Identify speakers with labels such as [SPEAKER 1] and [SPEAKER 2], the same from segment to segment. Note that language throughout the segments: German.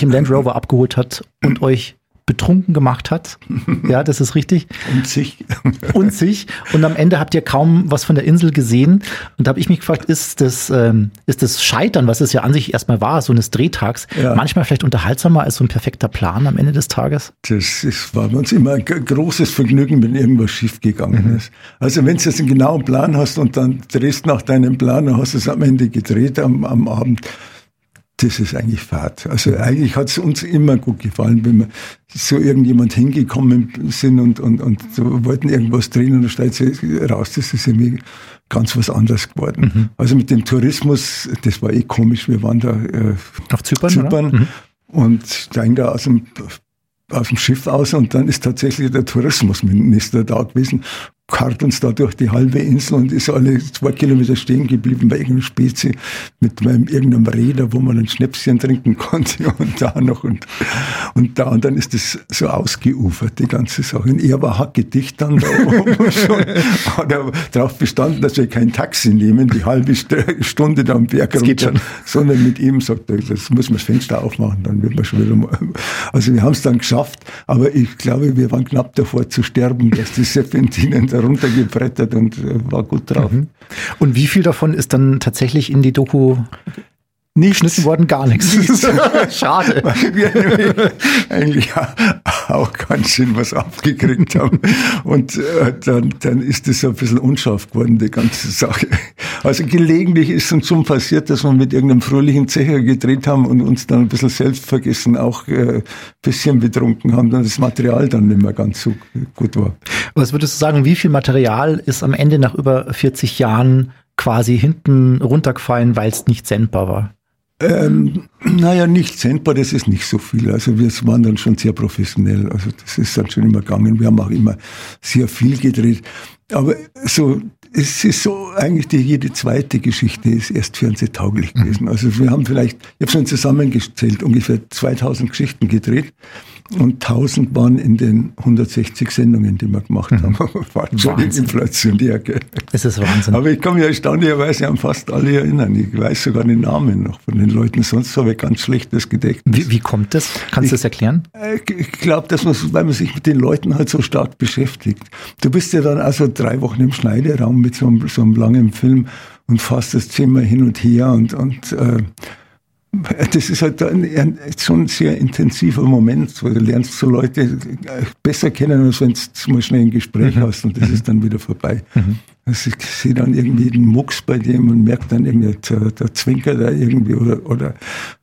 [SPEAKER 1] dem Land Rover abgeholt hat und euch betrunken gemacht hat. Ja, das ist richtig. Und sich. Und am Ende habt ihr kaum was von der Insel gesehen. Und da habe ich mich gefragt, ist das Scheitern, was es ja an sich erstmal war, so eines Drehtags, manchmal vielleicht unterhaltsamer als so ein perfekter Plan am Ende des Tages?
[SPEAKER 2] War bei uns immer ein großes Vergnügen, wenn irgendwas schiefgegangen ist. Also wenn du jetzt einen genauen Plan hast und dann drehst nach deinem Plan, dann hast du es am Ende gedreht am Abend. Das ist eigentlich Fahrt. Also eigentlich hat es uns immer gut gefallen, wenn wir so irgendjemand hingekommen sind und so wollten irgendwas drehen und dann stellt sich raus, das ist irgendwie ganz was anderes geworden. Mhm. Also mit dem Tourismus, das war komisch. Wir waren da
[SPEAKER 1] auf Zypern
[SPEAKER 2] und steigen da aus dem Schiff aus und dann ist tatsächlich der Tourismusminister da gewesen, karrt uns da durch die halbe Insel und ist alle 2 Kilometer stehen geblieben bei irgendeiner Spezie mit irgendeinem Räder, wo man ein Schnäpschen trinken konnte und da noch und da und dann ist das so ausgeufert, die ganze Sache. Und er war hackedicht dann da oben schon, hat er darauf bestanden, dass wir kein Taxi nehmen, die halbe Stunde da am Berg runter, sondern mit ihm sagt er, das muss man das Fenster aufmachen, dann wird man schon wieder mal. Also wir haben es dann geschafft, aber ich glaube, wir waren knapp davor zu sterben, dass die Serpentinen da runtergebrettert und war gut drauf. Mhm.
[SPEAKER 1] Und wie viel davon ist dann tatsächlich in die Doku geschnitten worden? Gar nichts. Schade.
[SPEAKER 2] Wir eigentlich auch ganz schön was abgekriegt haben. Und dann ist das ein bisschen unscharf geworden, die ganze Sache. Also gelegentlich ist uns schon passiert, dass wir mit irgendeinem fröhlichen Zecher gedreht haben und uns dann ein bisschen selbstvergessen auch ein bisschen betrunken haben und das Material dann nicht mehr ganz so gut war.
[SPEAKER 1] Was würdest du sagen, wie viel Material ist am Ende nach über 40 Jahren quasi hinten runtergefallen, weil es nicht sendbar war?
[SPEAKER 2] Nicht sendbar, das ist nicht so viel. Also wir waren dann schon sehr professionell. Also das ist dann schon immer gegangen. Wir haben auch immer sehr viel gedreht. Aber so, es ist so, eigentlich jede zweite Geschichte ist erst fernsehtauglich gewesen. Also wir haben vielleicht, ich habe schon zusammengezählt, ungefähr 2000 Geschichten gedreht. Und 1000 waren in den 160 Sendungen, die wir gemacht haben. War schon inflationär, gell?
[SPEAKER 1] Es ist Wahnsinn.
[SPEAKER 2] Aber ich kann mich erstaunlicherweise an fast alle erinnern. Ich weiß sogar den Namen noch von den Leuten. Sonst habe ich ganz schlechtes Gedächtnis.
[SPEAKER 1] Wie kommt das? Kannst du das erklären?
[SPEAKER 2] Ich glaube, weil man sich mit den Leuten halt so stark beschäftigt. Du bist ja dann also 3 Wochen im Schneideraum mit so einem langen Film und fährst das Zimmer hin und her und das ist halt schon ein sehr intensiver Moment, wo du lernst so Leute besser kennen, als wenn du mal schnell ein Gespräch hast und das ist dann wieder vorbei. Also ich sehe dann irgendwie den Mucks bei dem und merke dann irgendwie, der zwinkert da irgendwie oder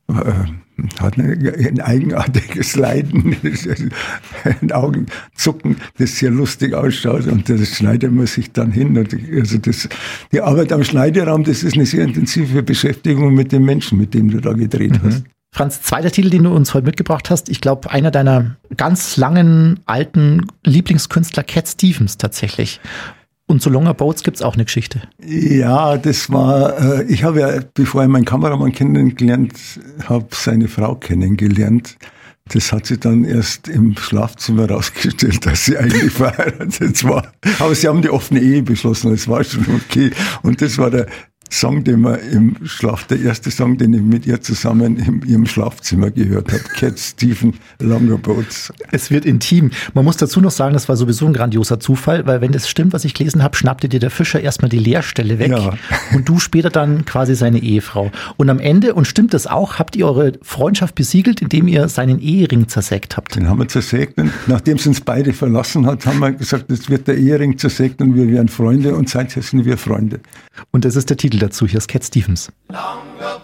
[SPEAKER 2] hat ein eigenartiges Leiden, ein Augenzucken, das sehr lustig ausschaut und das schneidet man sich dann hin. Und also die Arbeit am Schneideraum, das ist eine sehr intensive Beschäftigung mit dem Menschen, mit dem du da gedreht hast.
[SPEAKER 1] Franz, zweiter Titel, den du uns heute mitgebracht hast, ich glaube, einer deiner ganz langen, alten Lieblingskünstler, Cat Stevens tatsächlich. Und zu Longer Boats gibt's auch eine Geschichte.
[SPEAKER 2] Ja, das war, ich habe ja, bevor ich meinen Kameramann kennengelernt habe, seine Frau kennengelernt. Das hat sich dann erst im Schlafzimmer rausgestellt, dass sie eigentlich verheiratet war. Aber sie haben die offene Ehe beschlossen, das war schon okay. Und das war der Song, den wir der erste Song, den ich mit ihr zusammen in ihrem Schlafzimmer gehört habe. Cat Stevens, Longer Boats.
[SPEAKER 1] Es wird intim. Man muss dazu noch sagen, das war sowieso ein grandioser Zufall, weil wenn das stimmt, was ich gelesen habe, schnappte dir der Fischer erstmal die Leerstelle weg und du später dann quasi seine Ehefrau. Und am Ende, und stimmt das auch, habt ihr eure Freundschaft besiegelt, indem ihr seinen Ehering zersägt habt.
[SPEAKER 2] Den haben wir zersägt und nachdem es uns beide verlassen hat, haben wir gesagt, jetzt wird der Ehering zersägt und wir werden Freunde und seither sind wir Freunde.
[SPEAKER 1] Und das ist der Titel dazu, hier ist Cat Stevens.